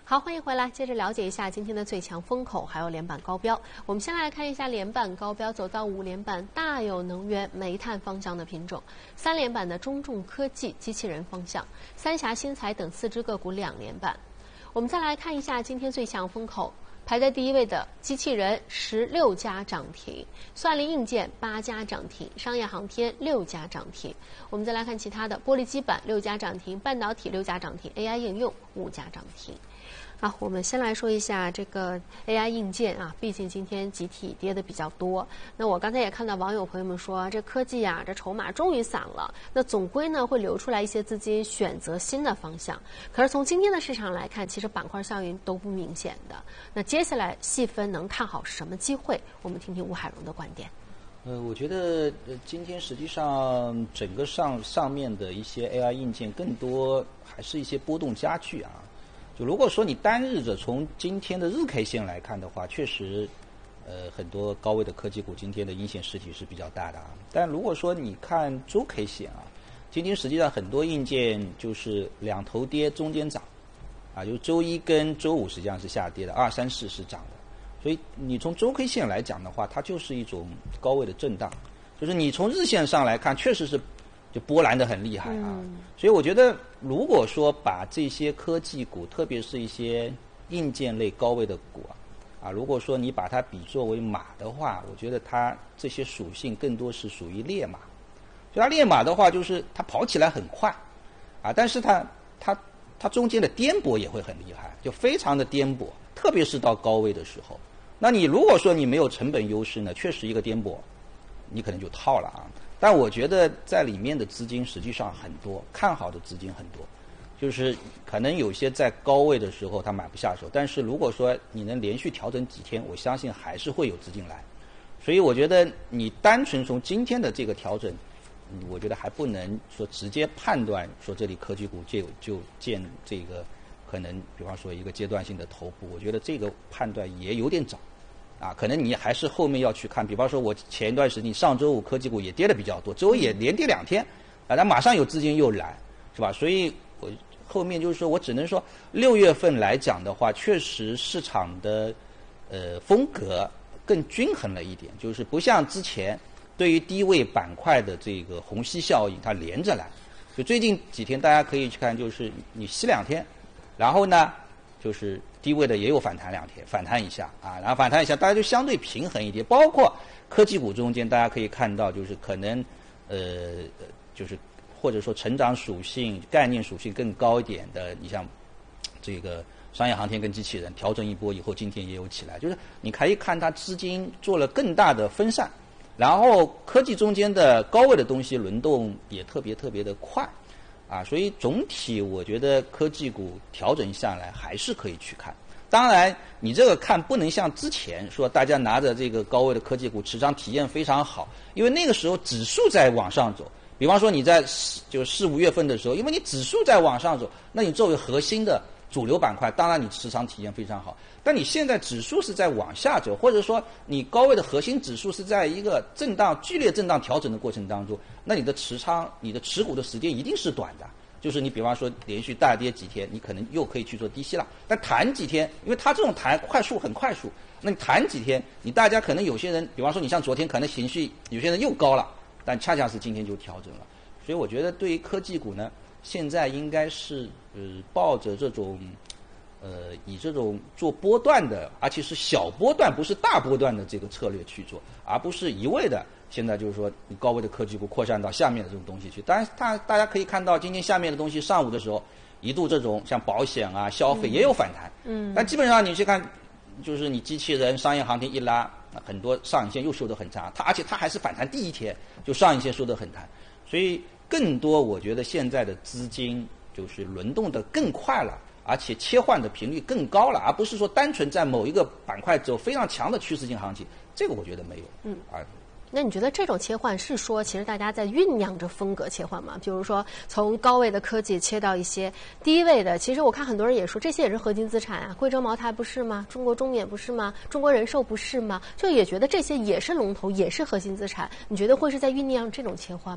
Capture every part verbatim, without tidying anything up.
好，欢迎回来，接着了解一下今天的最强风口，还有连板高标。我们先来看一下连板高标，走到五连板，大有能源、煤炭方向的品种；三连板的中重科技、机器人方向；三峡新材等四只个股两连板。我们再来看一下今天最强风口。排在第一位的机器人十六家涨停，算力硬件八家涨停，商业航天六家涨停。我们再来看其他的，玻璃基板六家涨停，半导体六家涨停 ，A I 应用五家涨停。好，我们先来说一下这个 A I 硬件啊，毕竟今天集体跌的比较多。那我刚才也看到网友朋友们说，这科技啊，这筹码终于散了，那总归呢会流出来一些资金选择新的方向。可是从今天的市场来看，其实板块效应都不明显的。那接下来细分能看好什么机会？我们听听吴海荣的观点。 呃，我觉得呃，今天实际上整个上上面的一些 A I 硬件，更多还是一些波动加剧啊。就如果说你单日的从今天的日 K 线来看的话，确实，呃，很多高位的科技股今天的阴线实体是比较大的啊。但如果说你看周 K 线啊，今天实际上很多硬件就是两头跌中间涨，啊，就周一跟周五实际上是下跌的，二三四是涨的。所以你从周 K 线来讲的话，它就是一种高位的震荡。就是你从日线上来看，确实是就波澜的很厉害啊。嗯、所以我觉得，如果说把这些科技股，特别是一些硬件类高位的股啊，啊，如果说你把它比作为马的话，我觉得它这些属性更多是属于烈马。就它烈马的话，就是它跑起来很快，啊，但是它它它中间的颠簸也会很厉害，就非常的颠簸，特别是到高位的时候。那你如果说你没有成本优势呢，确实一个颠簸，你可能就套了啊。但我觉得在里面的资金实际上很多，看好的资金很多，就是可能有些在高位的时候他买不下手，但是如果说你能连续调整几天，我相信还是会有资金来。所以我觉得你单纯从今天的这个调整，我觉得还不能说直接判断说这里科技股就就见这个可能比方说一个阶段性的头部，我觉得这个判断也有点早。啊，可能你还是后面要去看，比方说我前一段时间上周五科技股也跌的比较多，周一也连跌两天，啊，那马上有资金又来，是吧？所以我后面就是说我只能说六月份来讲的话，确实市场的呃风格更均衡了一点，就是不像之前对于低位板块的这个虹吸效应它连着来，就最近几天大家可以去看，就是你吸两天，然后呢就是低位的也有反弹两天，反弹一下啊，然后反弹一下，大家就相对平衡一点。包括科技股中间，大家可以看到，就是可能呃，就是或者说成长属性、概念属性更高一点的，你像这个商业航天跟机器人调整一波以后，今天也有起来，就是你可以看它资金做了更大的分散，然后科技中间的高位的东西轮动也特别特别的快。啊，所以总体我觉得科技股调整下来还是可以去看。当然，你这个看不能像之前说大家拿着这个高位的科技股持仓体验非常好，因为那个时候指数在往上走。比方说你在就四五月份的时候，因为你指数在往上走，那你作为核心的主流板块，当然你持仓体验非常好。但你现在指数是在往下走，或者说你高位的核心指数是在一个震荡、剧烈震荡调整的过程当中，那你的持仓、你的持股的时间一定是短的。就是你比方说连续大跌几天，你可能又可以去做低吸了。但弹几天，因为它这种弹快速很快速，那你弹几天，你大家可能有些人，比方说你像昨天可能情绪有些人又高了，但恰恰是今天就调整了。所以我觉得对于科技股呢，现在应该是呃抱着这种。呃，以这种做波段的，而且是小波段，不是大波段的这个策略去做，而不是一味的。现在就是说，你高位的科技股扩散到下面的这种东西去。当然，大大家可以看到，今天下面的东西上午的时候，一度这种像保险啊、消费也有反弹。嗯。但基本上你去看，就是你机器人、商业航天一拉，很多上影线又收得很差。它而且它还是反弹第一天就上影线收得很弹，所以更多我觉得现在的资金就是轮动的更快了。而且切换的频率更高了，而不是说单纯在某一个板块走非常强的趋势性行情，这个我觉得没有。嗯啊， 那你觉得这种切换是说，其实大家在酝酿着风格切换吗？比如说从高位的科技切到一些低位的，其实我看很多人也说，这些也是核心资产啊，贵州茅台不是吗？中国中免不是吗？中国人寿不是吗？就也觉得这些也是龙头，也是核心资产。你觉得会是在酝酿这种切换吗？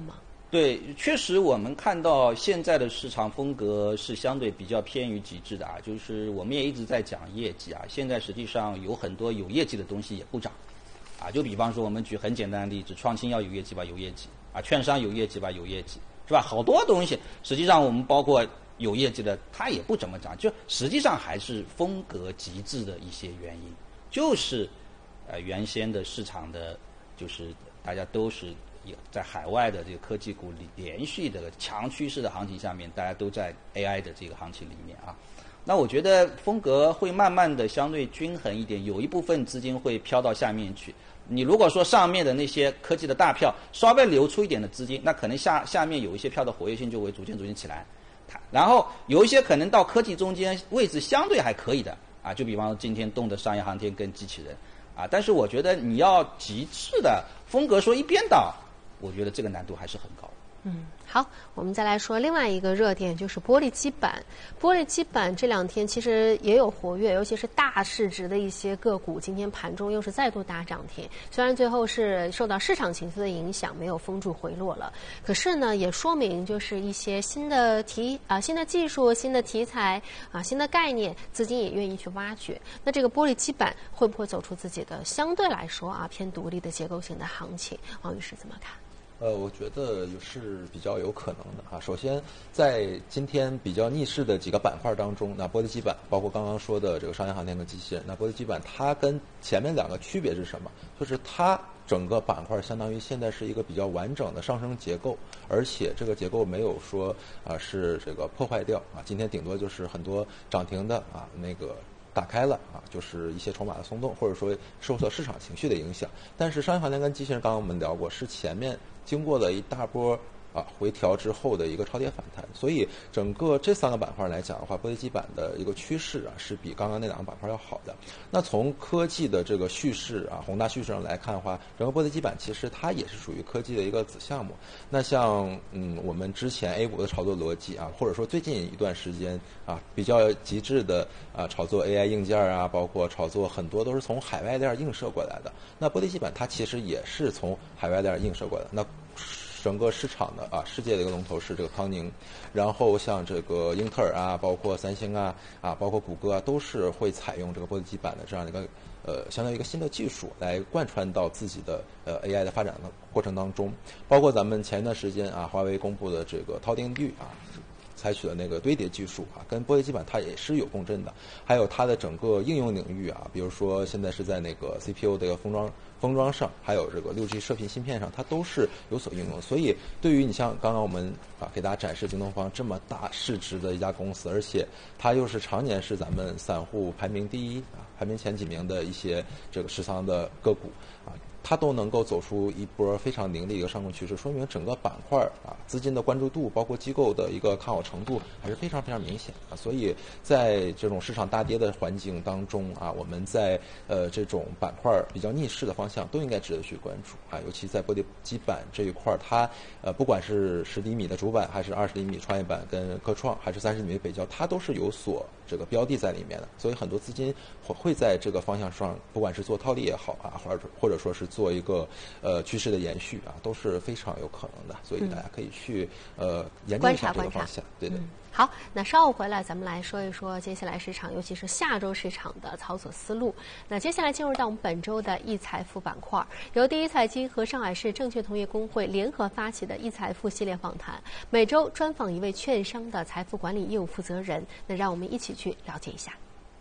对，确实我们看到现在的市场风格是相对比较偏于极致的啊，就是我们也一直在讲业绩啊，现在实际上有很多有业绩的东西也不涨，啊，就比方说我们举很简单的例子，创新要有业绩吧，有业绩啊，券商有业绩吧，有业绩，是吧？好多东西实际上我们包括有业绩的，它也不怎么涨，就实际上还是风格极致的一些原因，就是呃原先的市场的，就是大家都是。在海外的这个科技股里连续的强趋势的行情下面，大家都在 A I 的这个行情里面啊。那我觉得风格会慢慢的相对均衡一点，有一部分资金会飘到下面去。你如果说上面的那些科技的大票稍微流出一点的资金，那可能下下面有一些票的活跃性就会逐渐逐渐起来。然后有一些可能到科技中间位置相对还可以的啊，就比方说今天动的商业航天跟机器人啊，但是我觉得你要极致的风格说一边倒。我觉得这个难度还是很高。 嗯，好，我们再来说另外一个热点，就是玻璃基板。玻璃基板这两天其实也有活跃，尤其是大市值的一些个股，今天盘中又是再度打涨停。虽然最后是受到市场情绪的影响，没有封住回落了，可是呢，也说明就是一些新的题啊、新的技术、新的题材啊、新的概念，资金也愿意去挖掘。那这个玻璃基板会不会走出自己的相对来说啊偏独立的结构性的行情？王律师怎么看？ 呃，我觉得是比较有可能的啊。首先，在今天比较逆势的几个板块当中，那玻璃基板，包括刚刚说的这个商业航天跟机器人，那玻璃基板它跟前面两个区别是什么？就是它整个板块相当于现在是一个比较完整的上升结构，而且这个结构没有说啊是这个破坏掉啊。今天顶多就是很多涨停的啊那个。打开了啊，就是一些筹码的松动，或者说受到市场情绪的影响。但是商业航天跟机器人，刚刚我们聊过，是前面经过了一大波啊回调之后的一个超跌反弹，所以整个这三个板块来讲的话，玻璃基板的一个趋势啊是比刚刚那两个板块要好的。那从科技的这个叙事啊宏大叙事上来看的话，整个玻璃基板其实它也是属于科技的一个子项目。那像嗯我们之前 A 股的炒作逻辑啊，或者说最近一段时间啊比较极致的啊炒作 A I 硬件啊，包括炒作很多都是从海外链映射过来的。那玻璃基板它其实也是从海外链映射过来的。那整个市场的啊，世界的一个龙头是这个康宁，然后像这个英特尔啊，包括三星啊，啊，包括谷歌啊，都是会采用这个玻璃基板的这样一个呃，相当于一个新的技术来贯穿到自己的呃 A I 的发展的过程当中。包括咱们前一段时间啊，华为公布的这个韬定律啊。采取的那个堆叠技术啊，跟玻璃基板它也是有共振的，还有它的整个应用领域啊，比如说现在是在那个 C P U 的一个封装封装上，还有这个六 G 射频芯片上，它都是有所应用。所以对于你像刚刚我们啊给大家展示京东方这么大市值的一家公司，而且它又是常年是咱们散户排名第一啊，排名前几名的一些这个持仓的个股啊。它都能够走出一波非常凌厉的一个上攻趋势，说明整个板块啊资金的关注度，包括机构的一个看好程度还是非常非常明显啊。所以在这种市场大跌的环境当中啊，我们在呃这种板块比较逆势的方向都应该值得去关注啊。尤其在玻璃基板这一块，它呃不管是十厘米的主板，还是二十厘米创业板跟科创，还是三十厘米的北交，它都是有所这个标的在里面的。所以很多资金会在这个方向上，不管是做套利也好啊，或者或者说是做一个呃趋势的延续啊，都是非常有可能的，所以大家可以去、嗯、呃研究一下这个方向，对对、嗯。 好，那稍后回来咱们来说一说接下来市场，尤其是下周市场的操作思路。那接下来进入到我们本周的易财富板块，由第一财经和上海市证券同业公会联合发起的易财富系列访谈，每周专访一位券商的财富管理业务负责人。那让我们一起去了解一下。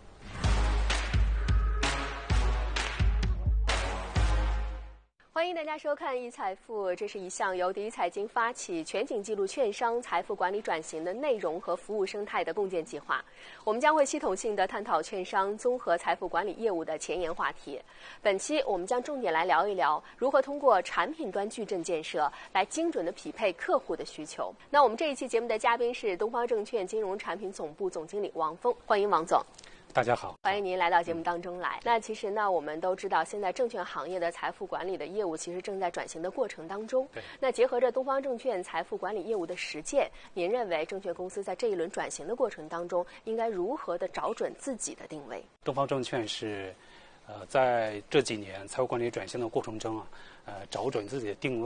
欢迎大家收看易财富，这是一项由第一财经发起全景记录券商财富管理转型的内容和服务生态的共建计划。我们将会系统性的探讨券商综合财富管理业务的前沿话题。本期我们将重点来聊一聊如何通过产品端矩阵建设来精准的匹配客户的需求。那我们这一期节目的嘉宾是东方证券金融产品总部总经理王峰，欢迎王总。 大家好， 欢迎您来到节目当中来。那其实呢，我们都知道，现在证券行业的财富管理的业务其实正在转型的过程当中。 对。 那结合着东方证券财富管理业务的实践，您认为证券公司在这一轮转型的过程当中，应该如何的找准自己的定位？ 东方证券是，呃，在这几年财务管理转型的过程中啊，呃，找准自己的定位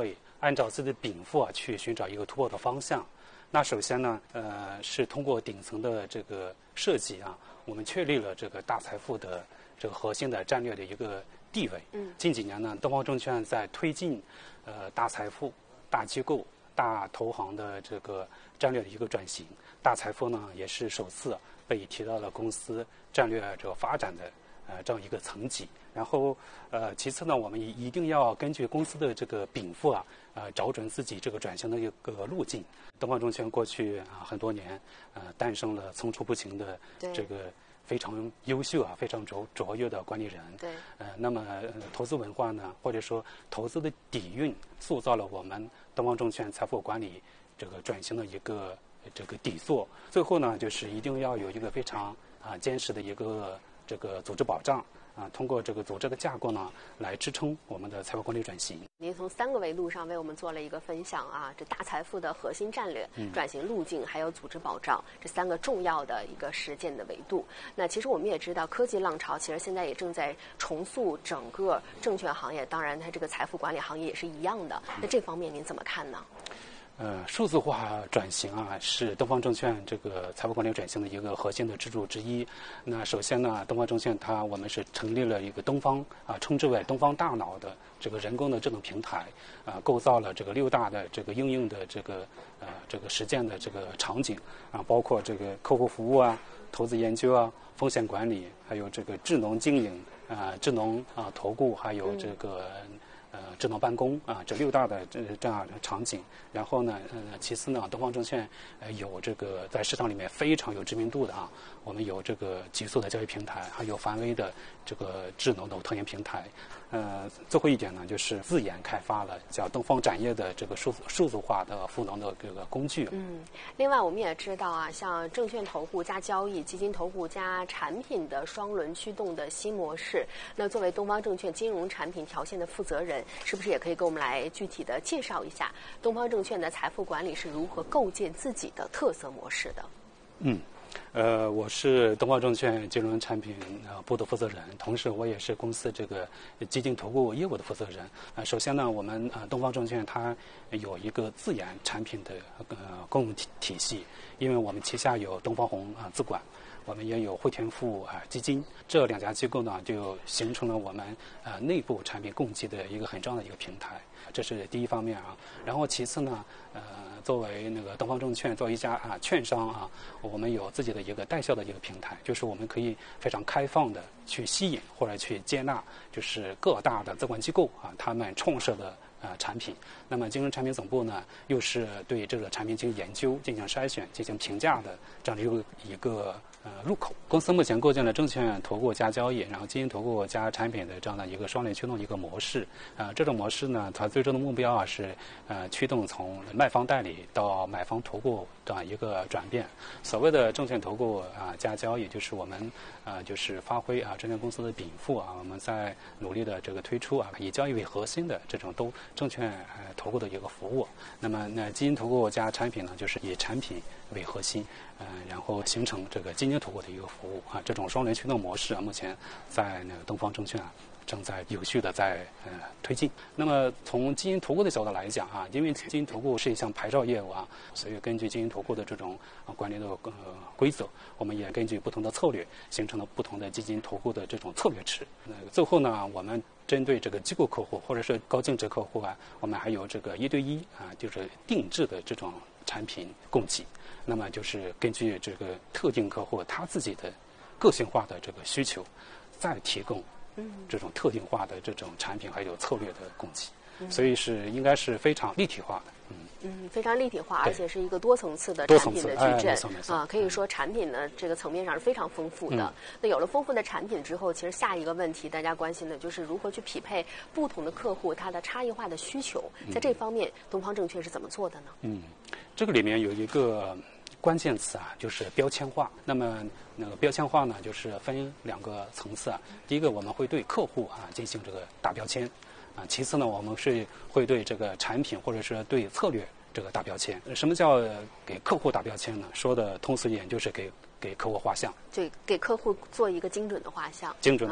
按照自己的禀赋啊去寻找一个突破的方向。那首先呢，呃，是通过顶层的这个设计啊，我们确立了这个大财富的这个核心的战略的一个地位。嗯，近几年呢，东方证券在推进呃大财富、大机构、大投行的这个战略的一个转型。大财富呢，也是首次被提到了公司战略这个发展的呃这样一个层级。然后呃，其次呢，我们一定要根据公司的这个禀赋啊，呃，找准自己这个转型的一个路径。东方证券过去啊很多年，呃，诞生了层出不穷的这个非常优秀啊、非常卓卓越的管理人。 对。 呃，那么、呃、投资文化呢，或者说投资的底蕴，塑造了我们东方证券财富管理这个转型的一个这个底座。最后呢，就是一定要有一个非常啊坚实的一个这个组织保障。啊，通过这个组织的架构呢，来支撑我们的财富管理转型。 您从三个维度上为我们做了一个分享啊，这大财富的核心战略、嗯、转型路径，还有组织保障这三个重要的一个实践的维度。那其实我们也知道，科技浪潮其实现在也正在重塑整个证券行业，当然它这个财富管理行业也是一样的。那这方面您怎么看呢？ 呃，数字化转型啊，是东方证券这个财富管理转型的一个核心的支柱之一。那首先呢，东方证券它我们是成立了一个东方啊，称之为东方大脑的这个人工的智能平台，啊，构造了这个六大的这个应用的这个呃这个实践的这个场景啊，包括这个客户服务啊、投资研究啊、风险管理，还有这个智能经营啊、智能啊投顾，还有这个。嗯呃，智能办公啊，这六大的这这样的场景。然后呢，呃，其次呢，东方证券呃有这个在市场里面非常有知名度的啊，我们有这个极速的交易平台，还有梵威的这个智能的投研平台。呃，最后一点呢，就是自研开发了叫东方展业的这个数数字化的赋能的这个工具。 嗯，另外我们也知道啊，像证券投顾加交易、基金投顾加产品的双轮驱动的新模式，那作为东方证券金融产品条线的负责人，是不是也可以给我们来具体的介绍一下东方证券的财富管理是如何构建自己的特色模式的？ 嗯。呃，我是东方证券金融产品呃部的负责人，同时我也是公司这个基金投顾业务的负责人。呃，首先呢，我们呃东方证券它有一个自研产品的呃公用体体系，因为我们旗下有东方红啊、呃、资管，我们也有汇添富啊、呃、基金，这两家机构呢就形成了我们呃内部产品供给的一个很重要的一个平台，这是第一方面啊。然后其次呢，呃。作为那个东方证券，作为一家啊券商啊，我们有自己的一个代销的一个平台，就是我们可以非常开放的去吸引或者去接纳，就是各大的资管机构啊，他们创设的呃产品。那么金融产品总部呢，又是对这个产品进行研究、进行筛选、进行评价的这样的一个一个呃入口。公司目前构建了证券投顾加交易，然后基金投顾加产品的这样的一个双链驱动的一个模式。啊、呃，这种模式呢，它最终的目标啊是呃驱动从卖方代理到买方投顾这样一个转变。所谓的证券投顾啊、呃、加交易，就是我们啊、呃、就是发挥啊证券公司的禀赋啊，我们在努力的这个推出啊以交易为核心的这种都证券呃投顾的一个服务。那么那基金投顾加产品呢，就是以产品为核心，呃，然后形成这个基金投顾的一个服务啊。这种双轮驱动模式啊，目前在那个东方证券啊。正在有序的在呃推进。那么从基金投顾的角度来讲啊，因为基金投顾是一项牌照业务啊，所以根据基金投顾的这种啊管理的呃规则，我们也根据不同的策略，形成了不同的基金投顾的这种策略池。那最后呢，我们针对这个机构客户或者是高净值客户啊，我们还有这个一对一啊，就是定制的这种产品供给。那么就是根据这个特定客户他自己的个性化的这个需求，再提供。嗯，这种特定化的这种产品还有策略的供给，嗯、所以是应该是非常立体化的。嗯嗯，非常立体化，而且是一个多层次的产品的矩阵、 哎、 啊，可以说产品呢这个层面上是非常丰富的。嗯、那有了丰富的产品之后，其实下一个问题大家关心的就是如何去匹配不同的客户他的差异化的需求，在这方面，东方证券是怎么做的呢？ 嗯，这个里面有一个。关键词啊，就是标签化。那么那个标签化呢，就是分两个层次啊。第一个，我们会对客户啊进行这个打标签啊。其次呢，我们是会对这个产品或者是对策略这个打标签。什么叫给客户打标签呢？说的通俗一点，就是给给客户画像， 对，给客户做一个精准的画像。 精准的画像，啊、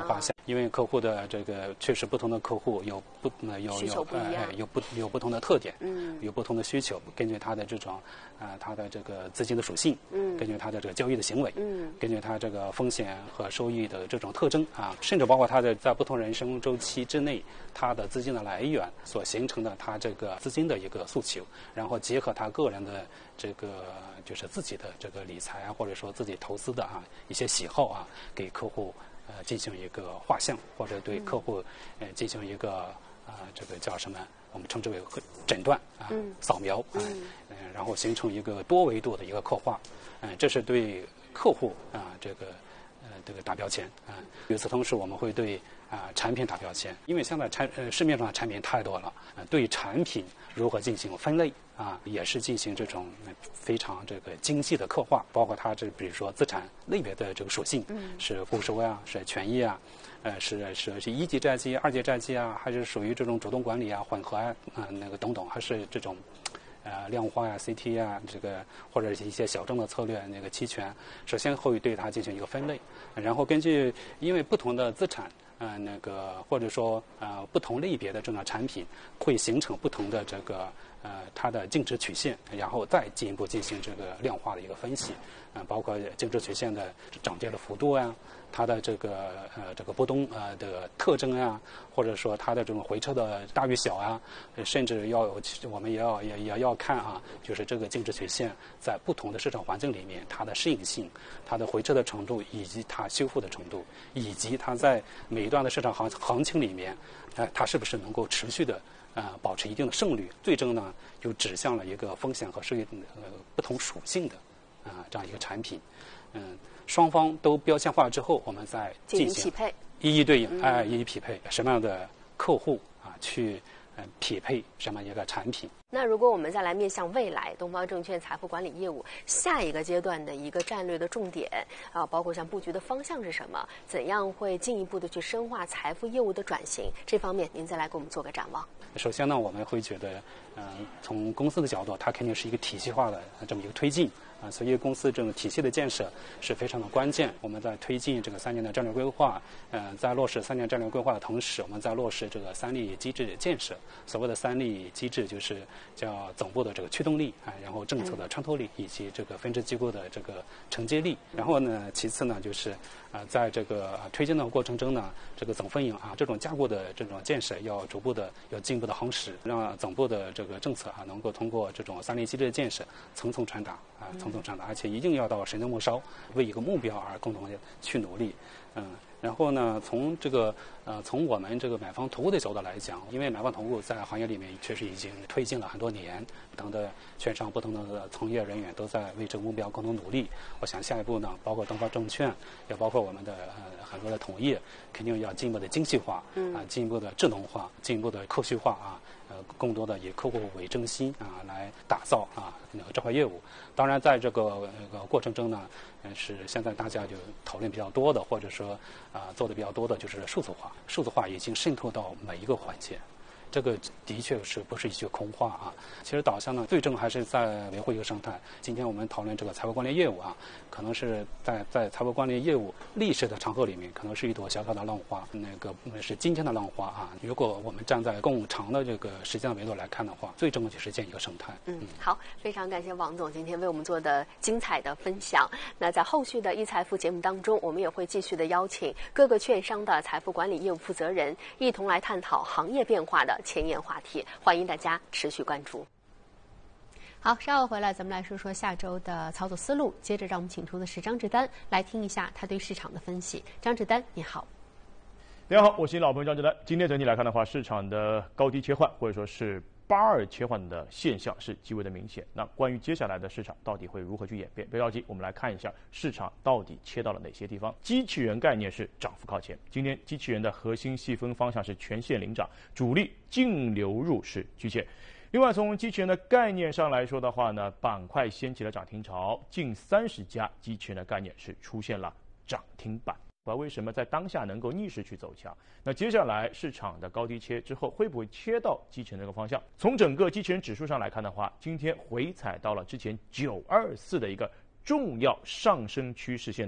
因为客户的这个确实不同的客户有不呃有有呃有不有不同的特点，嗯，有不同的需求，根据他的这种啊、呃、他的这个资金的属性，嗯，根据他的这个交易的行为，嗯，根据他这个风险和收益的这种特征啊，甚至包括他的在不同人生周期之内，他的资金的来源所形成的他这个资金的一个诉求，然后结合他个人的这个就是自己的这个理财啊，或者说自己投资的啊一些喜好啊，给客户呃进行一个画像，或者对客户呃进行一个啊、呃、这个叫什么？我们称之为诊断啊、嗯、扫描啊，嗯、呃，然后形成一个多维度的一个刻画，嗯、呃，这是对客户啊这个呃这个打标签啊。与此同时，我们会对啊、呃、产品打标签，因为现在产呃市面上的产品太多了，呃，对产品如何进行分类啊，也是进行这种非常这个精细的刻画，包括它这比如说资产类别的这个属性，嗯，是固收啊，是权益啊。呃，是是是一级债基、二级债基啊，还是属于这种主动管理啊、混合啊，啊、呃、那个等等，还是这种，呃量化呀、C T 啊，这个或者是一些小众的策略，那个期权，首先会对它进行一个分类，然后根据因为不同的资产，呃那个或者说呃不同类别的这种产品，会形成不同的这个呃它的净值曲线，然后再进一步进行这个量化的一个分析，啊、呃、包括净值曲线的涨跌的幅度啊。它的这个呃这个波动呃的特征啊，或者说它的这种回撤的大与小啊，甚至要有我们也要也也要看啊，就是这个净值曲线在不同的市场环境里面，它的适应性、它的回撤的程度，以及它修复的程度，以及它在每一段的市场行行情里面，呃，它是不是能够持续的呃保持一定的胜率，最终呢就指向了一个风险和收益呃不同属性的啊、呃、这样一个产品，嗯。双方都标签化之后，我们再进行匹配， 一一对应，哎、嗯，一一匹配什么样的客户啊，去呃匹配什么一个产品。 那如果我们再来面向未来，东方证券财富管理业务下一个阶段的一个战略的重点啊，包括像布局的方向是什么？怎样会进一步的去深化财富业务的转型？这方面您再来给我们做个展望。 首先呢，我们会觉得，嗯、呃，从公司的角度，它肯定是一个体系化的这么一个推进。啊，所以公司这种体系的建设是非常的关键。我们在推进这个三年的战略规划，呃，在落实三年战略规划的同时，我们在落实这个三力机制的建设。所谓的三力机制，就是叫总部的这个驱动力啊，然后政策的穿透力，以及这个分支机构的这个承接力。然后呢，其次呢，就是啊，在这个推进的过程中呢，这个总分营啊，这种架构的这种建设要逐步的要进一步的夯实，让总部的这个政策啊，能够通过这种三力机制的建设层层传达啊，层层传达，而且一定要到神州末梢，为一个目标而共同的去努力，嗯。然后呢，从这个呃，从我们这个买方投顾的角度来讲，因为买方投顾在行业里面确实已经推进了很多年，不同的券商、不同的从业人员都在为这个目标共同努力。我想下一步呢，包括东方证券，也包括我们的呃很多的同业，肯定要进一步的精细化，啊、呃，进一步的智能化，进一步的科学化啊。呃，更多的以客户为中心啊，来打造啊那个这块业务。当然，在这个那个过程中呢，呃，是现在大家就讨论比较多的，或者说啊、呃、做的比较多的，就是数字化。数字化已经渗透到每一个环节。这个的确是不是一句空话啊？其实导向呢，最终还是在维护一个生态。今天我们讨论这个财富管理业务啊，可能是在在财富管理业务历史的长河里面，可能是一朵小小的浪花，那个是今天的浪花啊。如果我们站在更长的这个时间维度来看的话，最终就是建一个生态。 嗯，好，非常感谢王总今天为我们做的精彩的分享。那在后续的一财富节目当中，我们也会继续的邀请各个券商的财富管理业务负责人，一同来探讨行业变化的前沿话题，欢迎大家持续关注。好，稍后回来咱们来说说下周的操作思路。接着让我们请出的是张志丹来听一下他对市场的分析。张志丹，你好。 大家好，我是你老朋友张志丹。今天整体来看的话，市场的高低切换或者说是八二切换的现象是极为的明显。那关于接下来的市场到底会如何去演变？别着急，我们来看一下市场到底切到了哪些地方。机器人概念是涨幅靠前，今天机器人的核心细分方向是全线领涨，主力净流入是居前。另外，从机器人的概念上来说的话呢，板块掀起了涨停潮，近三十家机器人的概念是出现了涨停板。为什么在当下能够逆势去走强？那接下来市场的高低切之后，会不会切到机器人这个方向？从整个机器人指数上来看的话，今天回踩到了之前九二四的一个重要上升趋势线的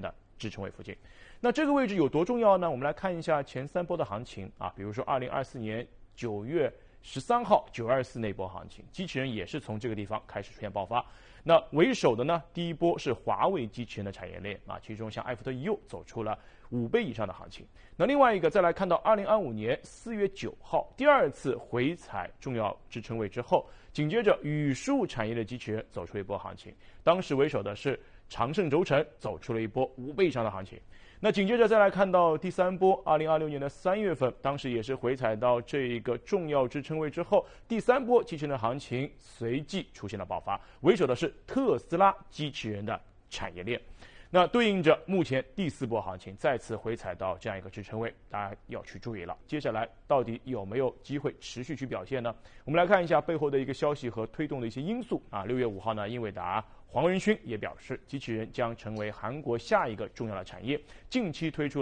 支撑位附近。那这个位置有多重要呢？我们来看一下前三波的行情啊，比如说二零二四年九月十三号九二四那波行情，机器人也是从这个地方开始出现爆发。那为首的呢，第一波是华为机器人的产业链啊，其中像艾弗特 E U 走出了五倍以上的行情。那另外一个再来看到二零二五年四月九号第二次回踩重要支撑位之后，紧接着语数产业的机器人走出一波行情，当时为首的是长盛轴承走出了一波五倍以上的行情。那紧接着再来看到第三波，二零二六年的三月份，当时也是回踩到这一个重要支撑位之后，第三波机器人的行情随即出现了爆发，为首的是特斯拉机器人的产业链。那对应着目前第四波行情再次回踩到这样一个支撑位，大家要去注意了。接下来到底有没有机会持续去表现呢？我们来看一下背后的一个消息和推动的一些因素啊。六月五号呢，英伟达黄仁勋也表示，机器人将成为韩国下一个重要的产业，近期推出